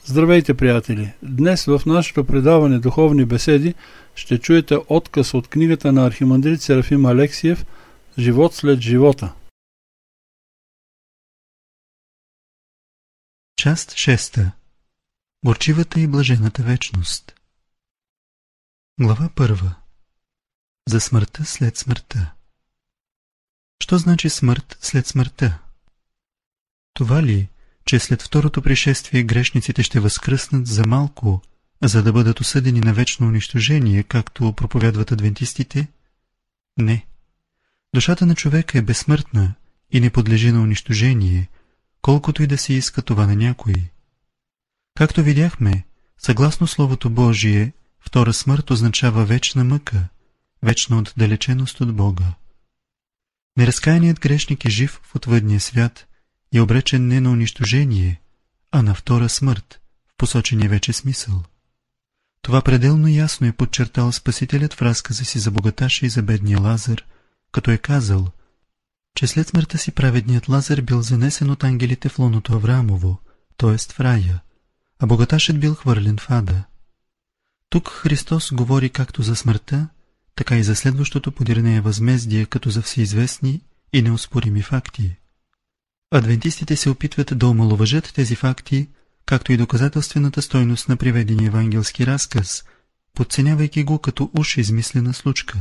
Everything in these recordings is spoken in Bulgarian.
Здравейте, приятели! Днес в нашето предаване Духовни беседи ще чуете откъс от книгата на архимандрит Серафим Алексиев «Живот след живота». Част 6. Горчивата и блажената вечност. Глава 1. За смъртта след смъртта. Що значи смърт след смъртта? Това ли, че след второто пришествие грешниците ще възкръснат за малко, за да бъдат осъдени на вечно унищожение, както проповядват адвентистите? Не. Душата на човека е безсмъртна и не подлежи на унищожение, колкото и да се иска това на някой. Както видяхме, съгласно Словото Божие, втора смърт означава вечна мъка, вечна отдалеченост от Бога. Неразкаяният грешник е жив в отвъдния свят и обречен не на унищожение, а на втора смърт, в посочения вече смисъл. Това пределно ясно е подчертал Спасителят в разказа си за богаташа и за бедния Лазар, като е казал, че след смъртта си праведният Лазар бил занесен от ангелите в лоното Авраамово, т.е. в рая, а богаташът бил хвърлен в ада. Тук Христос говори както за смъртта, така и за следващото подир нея възмездие, като за всеизвестни и неоспорими факти. Адвентистите се опитват да омаловажат тези факти, както и доказателствената стойност на приведения евангелски разказ, подценявайки го като уж измислена случка.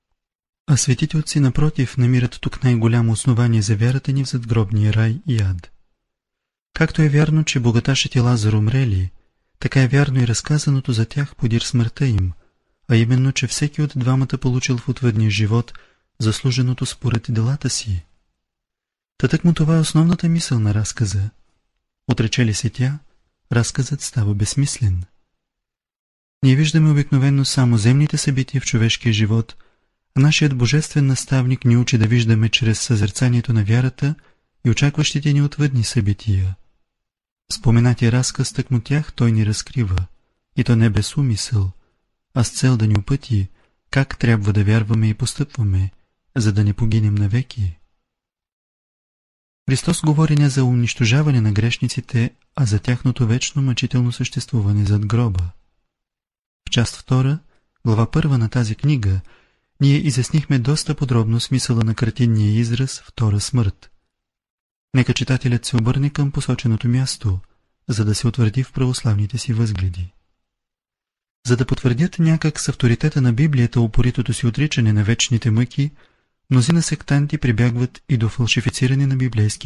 А светите отци напротив намират тук най-голямо основание за вярата ни в задгробния рай и ад. Както е вярно, че богаташът и Лазар умрели, така е вярно и разказаното за тях подир смъртта им, а именно, че всеки от двамата получил в отвъдния живот заслуженото според делата си. Тъкмо това е основната мисъл на разказа. Отрече ли се тя, разказът става безсмислен. Ние виждаме обикновено само земните събития в човешкия живот, а нашият божествен наставник ни учи да виждаме чрез съзерцанието на вярата и очакващите ни отвъдни събития. Споменатия разказ тъкмо тях той ни разкрива, и то не без умисъл, а с цел да ни опъти как трябва да вярваме и постъпваме, за да не погинем навеки. Христос говори не за унищожаване на грешниците, а за тяхното вечно мъчително съществуване зад гроба. В част 2, глава 1 на тази книга, ние изяснихме доста подробно смисъла на картинния израз «втора смърт». Нека читателят се обърне към посоченото място, за да се утвърди в православните си възгледи. За да потвърдят някак с авторитета на Библията упоритото си отричане на вечните мъки, мнозина сектанти прибягват и до фалшифициране на библейски